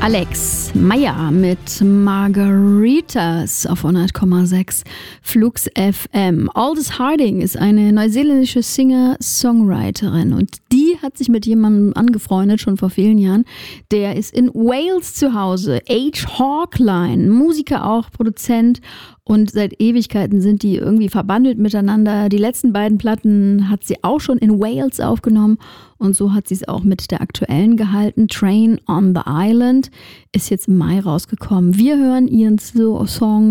Alex Meyer mit Margaritas auf 100,6 Flux FM. Aldous Harding ist eine neuseeländische Singer-Songwriterin und die hat sich mit jemandem angefreundet, schon vor vielen Jahren. Der ist in Wales zu Hause. H. Hawkline, Musiker auch, Produzent. Und seit Ewigkeiten sind die irgendwie verbandelt miteinander. Die letzten beiden Platten hat sie auch schon in Wales aufgenommen. Und so hat sie es auch mit der aktuellen gehalten. Train on the Island ist jetzt im Mai rausgekommen. Wir hören ihren Song